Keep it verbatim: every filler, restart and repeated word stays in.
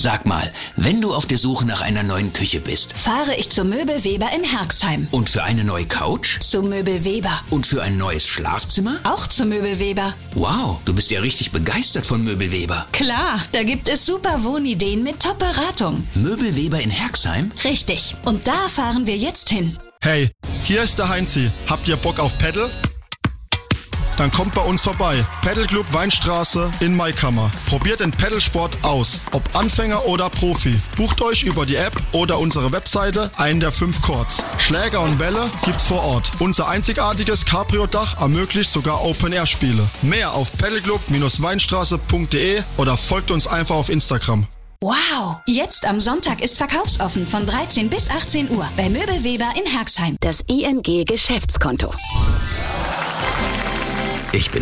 Sag mal, wenn du auf der Suche nach einer neuen Küche bist, fahre ich zu Möbel Weber in Herxheim. und für eine neue Couch Zu Möbel Weber. und für ein neues Schlafzimmer? Auch zu Möbel Weber. Wow, du bist ja richtig begeistert von Möbel Weber. Klar, da gibt es super Wohnideen mit Top-Beratung. Möbel Weber in Herxheim? Richtig. Und da fahren wir jetzt hin. Hey, hier ist der Heinzi. Habt ihr Bock auf Paddle? Dann kommt bei uns vorbei. Paddle Club Weinstraße in Maikammer. Probiert den Paddlesport aus. Ob Anfänger oder Profi. Bucht euch über die App oder unsere Webseite einen der fünf Courts. Schläger und Bälle gibt's vor Ort. Unser einzigartiges Cabrio-Dach ermöglicht sogar Open-Air-Spiele. Mehr auf paddleclub Weinstraße punkt de oder folgt uns einfach auf Instagram. Wow! Jetzt am Sonntag ist verkaufsoffen von dreizehn bis achtzehn Uhr bei Möbel Weber in Herxheim. Das I N G Geschäftskonto. Ich bin